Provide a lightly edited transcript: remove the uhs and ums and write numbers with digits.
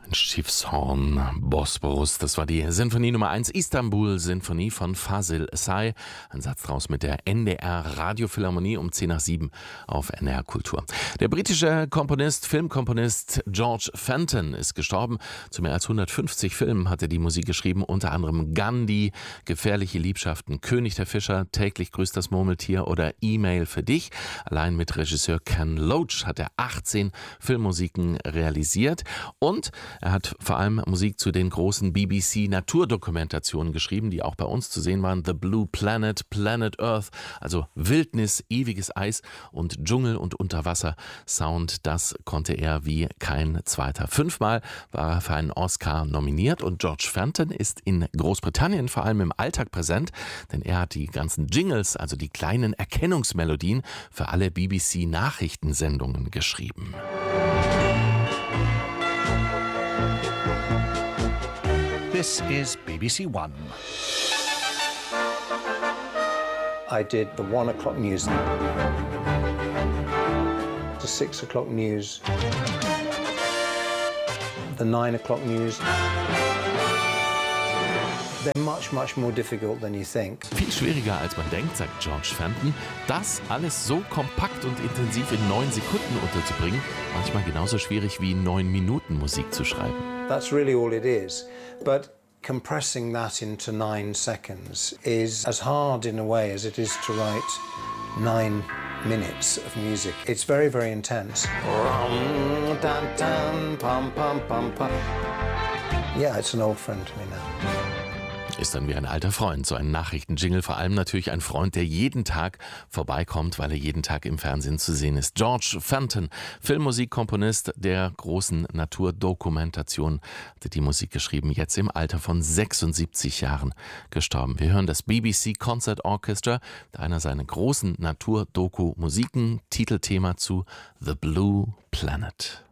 Schiffshorn, Bosporus, das war die Sinfonie Nummer 1, Istanbul-Sinfonie von Fazil Say. Ein Satz draus mit der NDR-Radiophilharmonie um 10 nach 7 auf NDR Kultur. Der britische Komponist, Filmkomponist George Fenton ist gestorben. Zu mehr als 150 Filmen hat er die Musik geschrieben, unter anderem Gandhi, Gefährliche Liebschaften, König der Fischer, Täglich grüßt das Murmeltier oder E-Mail für dich. Allein mit Regisseur Ken Loach hat er 18 Filmmusiken realisiert und er hat vor allem Musik zu den großen BBC-Naturdokumentationen geschrieben, die auch bei uns zu sehen waren. The Blue Planet, Planet Earth, also Wildnis, ewiges Eis und Dschungel- und Unterwasser-Sound. Das konnte er wie kein zweiter. 5-mal war er für einen Oscar nominiert und George Fenton ist in Großbritannien vor allem im Alltag präsent, denn er hat die ganzen Jingles, also die kleinen Erkennungsmelodien für alle BBC-Nachrichtensendungen geschrieben. This is BBC One. I did the 1 o'clock news, the 6 o'clock news, the 9 o'clock news. They're much, much more difficult than you think. Viel schwieriger als man denkt, sagt George Fenton. Das alles so kompakt und intensiv in 9 Sekunden unterzubringen, manchmal genauso schwierig wie 9 Minuten Musik zu schreiben. That's really all it is. But compressing that into 9 seconds is as hard in a way as it is to write 9 minutes of music. It's very, very intense. Yeah, it's an old friend to me now. Ist dann wie ein alter Freund, so ein Nachrichtenjingle, vor allem natürlich ein Freund, der jeden Tag vorbeikommt, weil er jeden Tag im Fernsehen zu sehen ist. George Fenton, Filmmusikkomponist der großen Naturdokumentation, hat die Musik geschrieben, jetzt im Alter von 76 Jahren gestorben. Wir hören das BBC Concert Orchestra mit einer seiner großen Naturdoku-Musiken, Titelthema zu The Blue Planet.